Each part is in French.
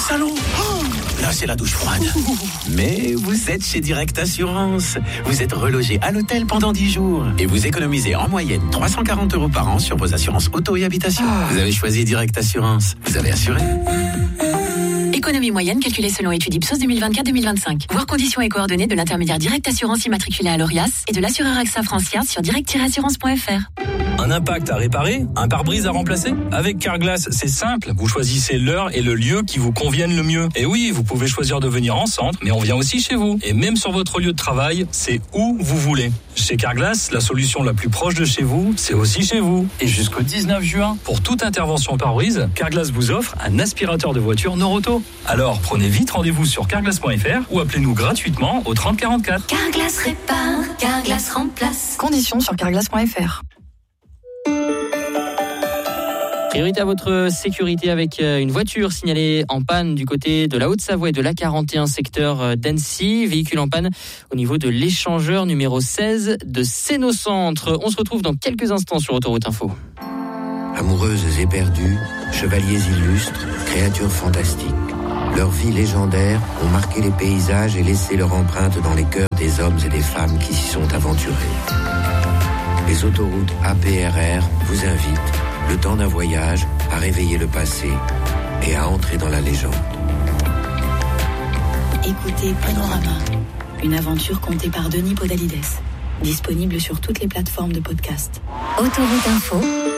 salon. Là, c'est la douche froide. Mais vous êtes chez Direct Assurance. Vous êtes relogé à l'hôtel pendant 10 jours. Et vous économisez en moyenne 340 € par an sur vos assurances auto et habitation. Vous avez choisi Direct Assurance. Vous avez assuré. Économie moyenne calculée selon étude Ipsos 2024-2025. Voir conditions et coordonnées de l'intermédiaire Direct Assurance immatriculé à l'ORIAS et de l'assureur AXA Francia sur direct-assurance.fr. Un impact à réparer, un pare-brise à remplacer? Avec Carglass, c'est simple. Vous choisissez l'heure et le lieu qui vous conviennent le mieux. Et oui, vous pouvez choisir de venir en centre, mais on vient aussi chez vous. Et même sur votre lieu de travail, c'est où vous voulez. Chez Carglass, la solution la plus proche de chez vous, c'est aussi chez vous. Et jusqu'au 19 juin, pour toute intervention pare-brise, Carglass vous offre un aspirateur de voiture Noroto. Alors, prenez vite rendez-vous sur carglass.fr ou appelez-nous gratuitement au 30 44. Carglass répare, Carglass remplace. Conditions sur carglass.fr. Priorité à votre sécurité avec une voiture signalée en panne du côté de la Haute-Savoie et de l'A41 secteur d'Annecy. Véhicule en panne au niveau de l'échangeur numéro 16 de Sénocentre. On se retrouve dans quelques instants sur Autoroute Info. Amoureuses éperdues, chevaliers illustres, créatures fantastiques. Leurs vies légendaires ont marqué les paysages et laissé leur empreinte dans les cœurs des hommes et des femmes qui s'y sont aventurés. Les autoroutes APRR vous invitent, le temps d'un voyage, à réveiller le passé et à entrer dans la légende. Écoutez Panorama, une aventure contée par Denis Podalides. Disponible sur toutes les plateformes de podcast. Autoroute Info.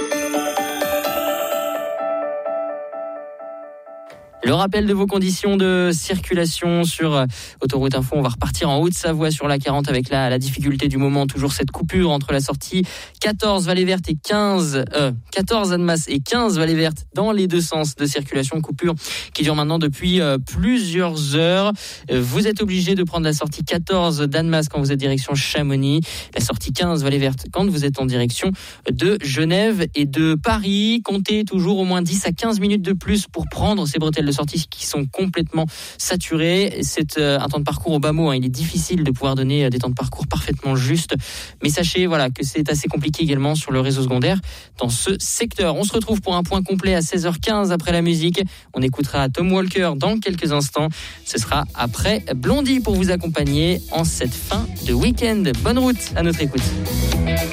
Le rappel de vos conditions de circulation sur Autoroute Info. On va repartir en Haute-Savoie sur la 40 avec la difficulté du moment. Toujours cette coupure entre la sortie 14 Vallée Verte et 14 Annemasse et 15 Vallée Verte dans les deux sens de circulation. Coupure qui dure maintenant depuis plusieurs heures. Vous êtes obligé de prendre la sortie 14 d'Annemasse quand vous êtes direction Chamonix. La sortie 15 Vallée Verte quand vous êtes en direction de Genève et de Paris. Comptez toujours au moins 10 à 15 minutes de plus pour prendre ces bretelles de sorties qui sont complètement saturées. C'est un temps de parcours au bas mot. Il est difficile de pouvoir donner des temps de parcours parfaitement justes. Mais sachez que c'est assez compliqué également sur le réseau secondaire dans ce secteur. On se retrouve pour un point complet à 16h15 après la musique. On écoutera Tom Walker dans quelques instants. Ce sera après Blondie pour vous accompagner en cette fin de week-end. Bonne route à notre écoute.